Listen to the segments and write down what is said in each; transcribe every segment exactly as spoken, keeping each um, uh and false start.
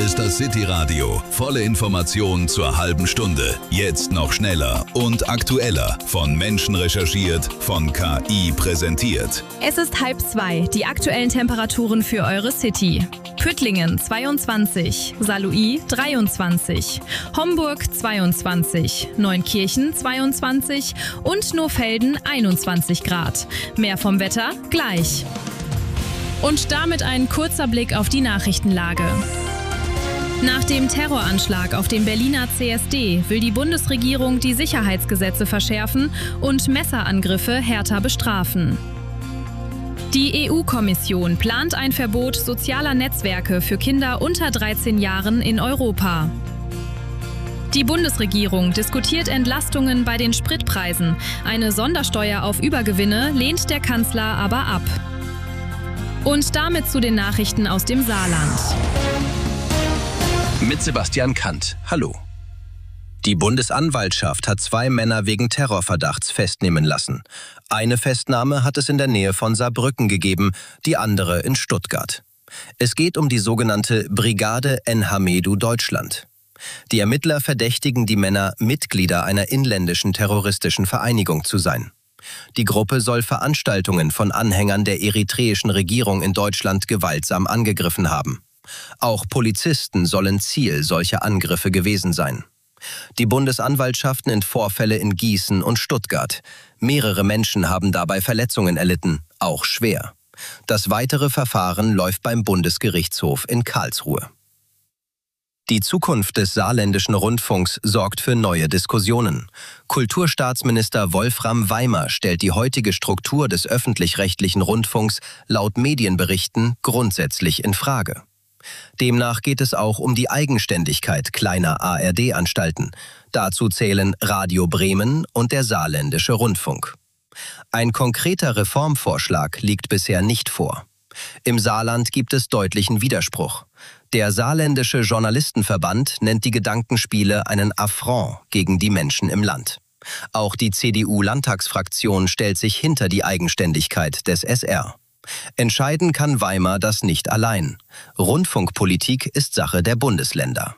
Hier ist das City Radio. Volle Informationen zur halben Stunde. Jetzt noch schneller und aktueller. Von Menschen recherchiert, von K I präsentiert. Es ist halb zwei. Die aktuellen Temperaturen für eure City. Püttlingen zweiundzwanzig, Saarlouis dreiundzwanzig, Homburg zweiundzwanzig, Neunkirchen zweiundzwanzig und Nohfelden einundzwanzig Grad. Mehr vom Wetter gleich. Und damit ein kurzer Blick auf die Nachrichtenlage. Nach dem Terroranschlag auf dem Berliner C S D will die Bundesregierung die Sicherheitsgesetze verschärfen und Messerangriffe härter bestrafen. Die E U-Kommission plant ein Verbot sozialer Netzwerke für Kinder unter dreizehn Jahren in Europa. Die Bundesregierung diskutiert Entlastungen bei den Spritpreisen. Eine Sondersteuer auf Übergewinne lehnt der Kanzler aber ab. Und damit zu den Nachrichten aus dem Saarland. Mit Sebastian Kant. Hallo. Die Bundesanwaltschaft hat zwei Männer wegen Terrorverdachts festnehmen lassen. Eine Festnahme hat es in der Nähe von Saarbrücken gegeben, die andere in Stuttgart. Es geht um die sogenannte Brigade Enhamedu Deutschland. Die Ermittler verdächtigen die Männer, Mitglieder einer inländischen terroristischen Vereinigung zu sein. Die Gruppe soll Veranstaltungen von Anhängern der eritreischen Regierung in Deutschland gewaltsam angegriffen haben. Auch Polizisten sollen Ziel solcher Angriffe gewesen sein. Die Bundesanwaltschaft nennt Vorfälle in Gießen und Stuttgart. Mehrere Menschen haben dabei Verletzungen erlitten, auch schwer. Das weitere Verfahren läuft beim Bundesgerichtshof in Karlsruhe. Die Zukunft des saarländischen Rundfunks sorgt für neue Diskussionen. Kulturstaatsminister Wolfram Weimer stellt die heutige Struktur des öffentlich-rechtlichen Rundfunks laut Medienberichten grundsätzlich in Frage. Demnach geht es auch um die Eigenständigkeit kleiner A R D-Anstalten. Dazu zählen Radio Bremen und der saarländische Rundfunk. Ein konkreter Reformvorschlag liegt bisher nicht vor. Im Saarland gibt es deutlichen Widerspruch. Der saarländische Journalistenverband nennt die Gedankenspiele einen Affront gegen die Menschen im Land. Auch die C D U-Landtagsfraktion stellt sich hinter die Eigenständigkeit des S R. Entscheiden kann Weimer das nicht allein. Rundfunkpolitik ist Sache der Bundesländer.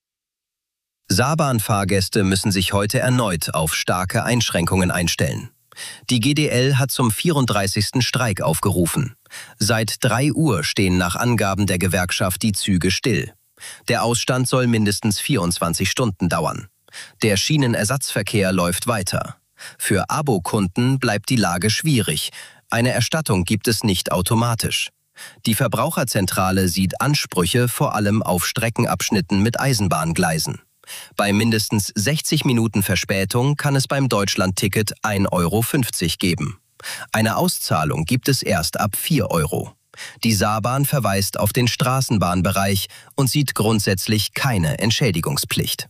Saarbahn-Fahrgäste müssen sich heute erneut auf starke Einschränkungen einstellen. Die G D L hat zum vierunddreißigsten Streik aufgerufen. Seit drei Uhr stehen nach Angaben der Gewerkschaft die Züge still. Der Ausstand soll mindestens vierundzwanzig Stunden dauern. Der Schienenersatzverkehr läuft weiter. Für Abokunden bleibt die Lage schwierig. Eine Erstattung gibt es nicht automatisch. Die Verbraucherzentrale sieht Ansprüche vor allem auf Streckenabschnitten mit Eisenbahngleisen. Bei mindestens sechzig Minuten Verspätung kann es beim Deutschland-Ticket ein Euro fünfzig geben. Eine Auszahlung gibt es erst ab vier Euro. Die Saarbahn verweist auf den Straßenbahnbereich und sieht grundsätzlich keine Entschädigungspflicht.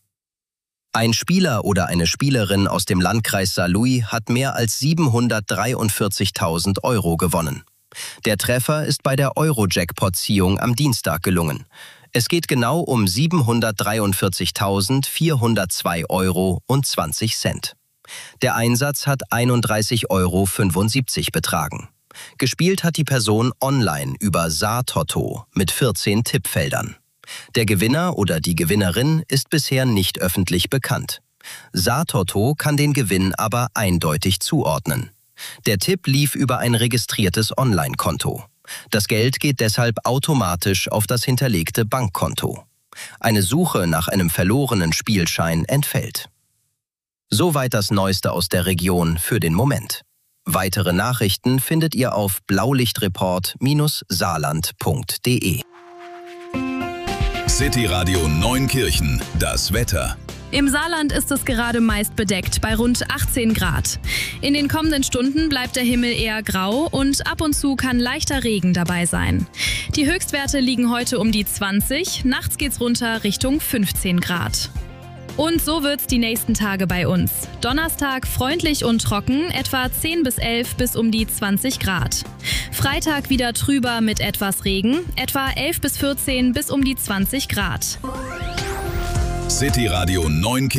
Ein Spieler oder eine Spielerin aus dem Landkreis Saarlouis hat mehr als siebenhundertdreiundvierzigtausend Euro gewonnen. Der Treffer ist bei der Euro-Jackpot-Ziehung am Dienstag gelungen. Es geht genau um siebenhundertdreiundvierzigtausendvierhundertzwei Euro und zwanzig Cent. Der Einsatz hat einunddreißig Euro fünfundsiebzig betragen. Gespielt hat die Person online über Saartotto mit vierzehn Tippfeldern. Der Gewinner oder die Gewinnerin ist bisher nicht öffentlich bekannt. Saartotto kann den Gewinn aber eindeutig zuordnen. Der Tipp lief über ein registriertes Online-Konto. Das Geld geht deshalb automatisch auf das hinterlegte Bankkonto. Eine Suche nach einem verlorenen Spielschein entfällt. Soweit das Neueste aus der Region für den Moment. Weitere Nachrichten findet ihr auf blaulichtreport Bindestrich saarland Punkt de. City Radio Neunkirchen, das Wetter. Im Saarland ist es gerade meist bedeckt bei rund achtzehn Grad. In den kommenden Stunden bleibt der Himmel eher grau und ab und zu kann leichter Regen dabei sein. Die Höchstwerte liegen heute um die zwanzig, nachts geht's runter Richtung fünfzehn Grad. Und so wird's die nächsten Tage bei uns. Donnerstag freundlich und trocken, etwa zehn bis elf bis um die zwanzig Grad. Freitag wieder trüber mit etwas Regen, etwa elf bis vierzehn bis um die zwanzig Grad. City Radio Neunkirchen.